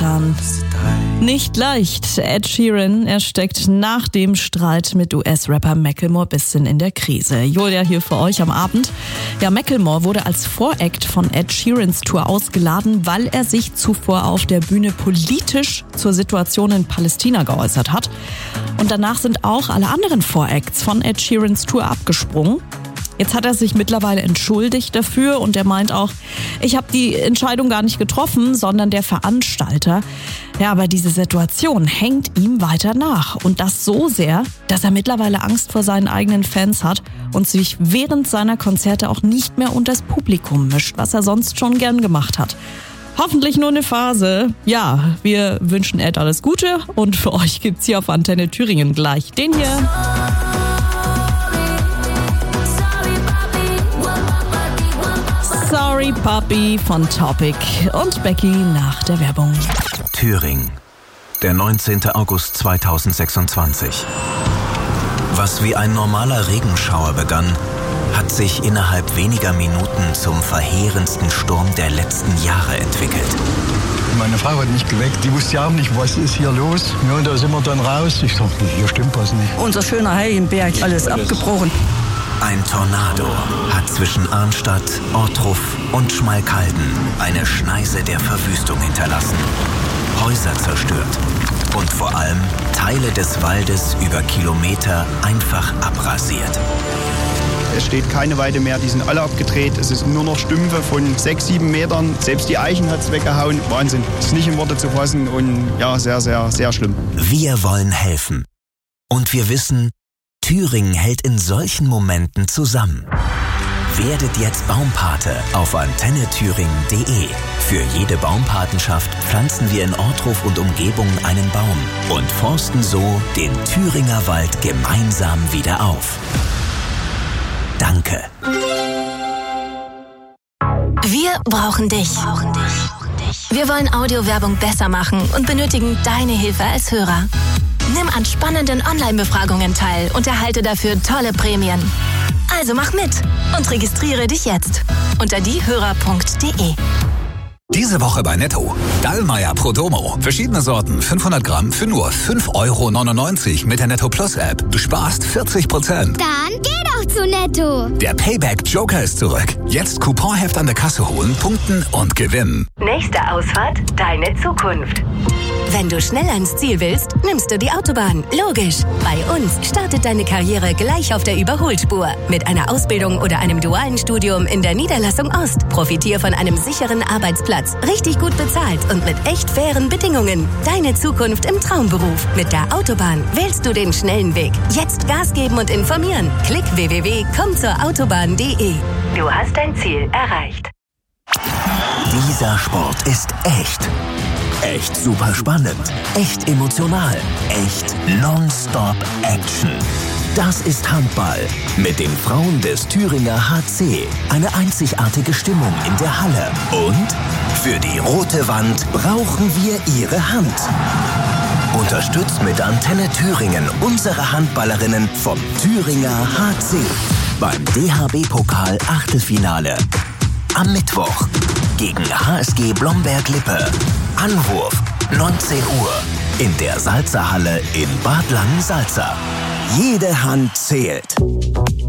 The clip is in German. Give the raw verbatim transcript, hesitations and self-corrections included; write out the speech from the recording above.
Eltern. Nicht leicht. Ed Sheeran, er steckt nach dem Streit mit U S-Rapper Macklemore bisschen in der Krise. Julia hier für euch am Abend. Ja, Macklemore wurde als Voract von Ed Sheerans Tour ausgeladen, weil er sich zuvor auf der Bühne politisch zur Situation in Palästina geäußert hat. Und danach sind auch alle anderen Voracts von Ed Sheerans Tour abgesprungen. Jetzt hat er sich mittlerweile entschuldigt dafür und er meint auch, ich habe die Entscheidung gar nicht getroffen, sondern der Veranstalter. Ja, aber diese Situation hängt ihm weiter nach und das so sehr, dass er mittlerweile Angst vor seinen eigenen Fans hat und sich während seiner Konzerte auch nicht mehr unters Publikum mischt, was er sonst schon gern gemacht hat. Hoffentlich nur eine Phase. Ja, wir wünschen Ed alles Gute und für euch gibt's hier auf Antenne Thüringen gleich den hier. Sorry Puppy von Topic und Becky nach der Werbung. Thüringen, der neunzehnten August zweitausendsechsundzwanzig. Was wie ein normaler Regenschauer begann, hat sich innerhalb weniger Minuten zum verheerendsten Sturm der letzten Jahre entwickelt. Meine Frau hat mich geweckt, die wusste ja auch nicht, was ist hier los. Ja, und da sind wir dann raus. Ich dachte, hier stimmt was nicht. Unser schöner Heiligenberg, alles abgebrochen. Ein Tornado hat zwischen Arnstadt, Ortruf und Schmalkalden eine Schneise der Verwüstung hinterlassen, Häuser zerstört und vor allem Teile des Waldes über Kilometer einfach abrasiert. Es steht keine Weide mehr, die sind alle abgedreht. Es ist nur noch Stümpfe von sechs, sieben Metern. Selbst die Eichen hat es weggehauen. Wahnsinn. Das ist nicht in Worte zu fassen und ja, sehr, sehr, sehr schlimm. Wir wollen helfen. Und wir wissen, Thüringen hält in solchen Momenten zusammen. Werdet jetzt Baumpate auf antenne thüringen punkt de. Für jede Baumpatenschaft pflanzen wir in Ortruf und Umgebung einen Baum und forsten so den Thüringer Wald gemeinsam wieder auf. Danke. Wir brauchen dich. Wir wollen Audiowerbung besser machen und benötigen deine Hilfe als Hörer. Nimm an spannenden Online-Befragungen teil und erhalte dafür tolle Prämien. Also mach mit und registriere dich jetzt unter diehörer punkt de. Diese Woche bei Netto. Dallmayr Prodomo. Verschiedene Sorten, fünfhundert Gramm für nur fünf Euro neunundneunzig mit der Netto Plus App. Du sparst vierzig Prozent. Dann geh doch zu Netto. Der Payback Joker ist zurück. Jetzt Couponheft an der Kasse holen, punkten und gewinnen. Nächste Ausfahrt, deine Zukunft. Wenn du schnell ans Ziel willst, nimmst du die Autobahn. Logisch. Bei uns startet deine Karriere gleich auf der Überholspur. Mit einer Ausbildung oder einem dualen Studium in der Niederlassung Ost. Profitier von einem sicheren Arbeitsplatz. Richtig gut bezahlt und mit echt fairen Bedingungen. Deine Zukunft im Traumberuf. Mit der Autobahn wählst du den schnellen Weg. Jetzt Gas geben und informieren. Klick w w w punkt komm zur autobahn punkt de. Du hast dein Ziel erreicht. Dieser Sport ist echt. Echt super spannend, echt emotional, echt nonstop Action. Das ist Handball mit den Frauen des Thüringer H C. Eine einzigartige Stimmung in der Halle. Und für die rote Wand brauchen wir Ihre Hand. Unterstützt mit Antenne Thüringen unsere Handballerinnen vom Thüringer H C beim D H B-Pokal Achtelfinale. Am Mittwoch gegen H S G Blomberg-Lippe. Anwurf neunzehn Uhr in der Salzerhalle in Bad Langensalza. Jede Hand zählt.